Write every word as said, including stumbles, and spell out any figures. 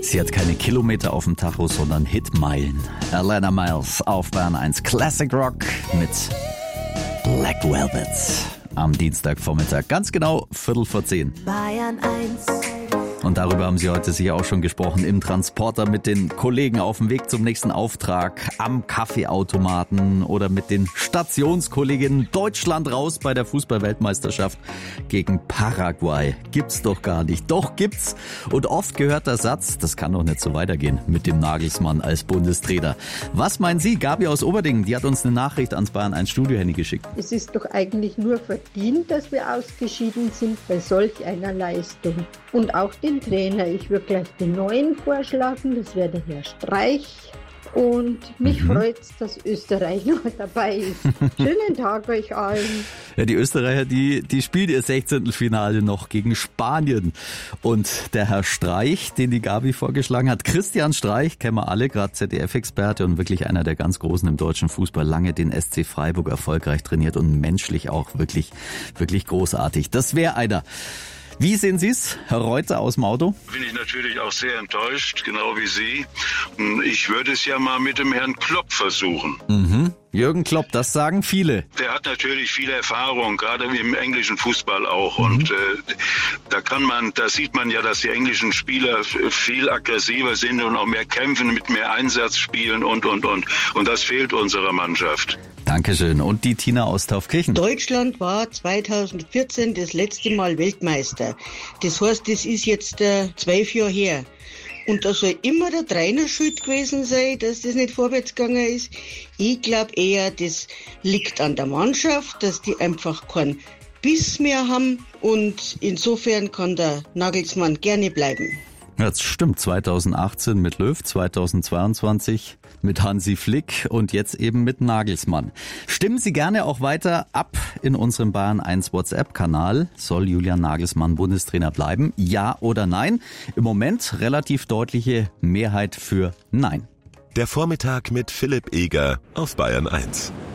Sie hat keine Kilometer auf dem Tacho, sondern Hitmeilen. Alana Miles auf Bayern eins Classic Rock mit Black Velvet. Am Dienstagvormittag, ganz genau Viertel vor zehn. Bayern eins. Und darüber haben Sie heute sicher auch schon gesprochen im Transporter mit den Kollegen auf dem Weg zum nächsten Auftrag, am Kaffeeautomaten oder mit den Stationskolleginnen. Deutschland raus bei der Fußball-Weltmeisterschaft gegen Paraguay. Gibt's doch gar nicht. Doch gibt's. Und oft gehört der Satz, das kann doch nicht so weitergehen mit dem Nagelsmann als Bundestrainer. Was meinen Sie? Gabi aus Oberdingen, die hat uns eine Nachricht ans Bayern eins Studio-Handy geschickt. Es ist doch eigentlich nur verdient, dass wir ausgeschieden sind bei solch einer Leistung. Und auch den Trainer. Ich würde gleich den neuen vorschlagen, das wäre der Herr Streich. Und mich mhm. freut's, dass Österreich noch dabei ist. Schönen Tag euch allen. Ja, die Österreicher, die, die spielen ihr sechzehnten Finale noch gegen Spanien. Und der Herr Streich, den die Gabi vorgeschlagen hat, Christian Streich, kennen wir alle, gerade Z D F-Experte und wirklich einer der ganz Großen im deutschen Fußball, lange den S C Freiburg erfolgreich trainiert und menschlich auch wirklich, wirklich großartig. Das wäre einer. Wie sehen Sie es, Herr Reuter aus dem Auto? Bin ich natürlich auch sehr enttäuscht, genau wie Sie. Ich würde es ja mal mit dem Herrn Klopp versuchen. Mhm. Jürgen Klopp, das sagen viele. Der hat natürlich viel Erfahrung, gerade im englischen Fußball auch. Mhm. Und äh, da kann man, da sieht man ja, dass die englischen Spieler viel aggressiver sind und auch mehr kämpfen, mit mehr Einsatz spielen und, und, und. Und das fehlt unserer Mannschaft. Dankeschön. Und die Tina aus Taufkirchen? Deutschland war zweitausendvierzehn das letzte Mal Weltmeister. Das heißt, das ist jetzt äh, zwölf Jahre her. Und da soll immer der Trainer schuld gewesen sein, dass das nicht vorwärts gegangen ist. Ich glaube eher, das liegt an der Mannschaft, dass die einfach keinen Biss mehr haben. Und insofern kann der Nagelsmann gerne bleiben. Ja, das stimmt. zweitausendachtzehn mit Löw, zweitausendzweiundzwanzig mit Hansi Flick und jetzt eben mit Nagelsmann. Stimmen Sie gerne auch weiter ab in unserem Bayern eins WhatsApp-Kanal. Soll Julian Nagelsmann Bundestrainer bleiben? Ja oder nein? Im Moment relativ deutliche Mehrheit für Nein. Der Vormittag mit Philipp Eger auf Bayern eins.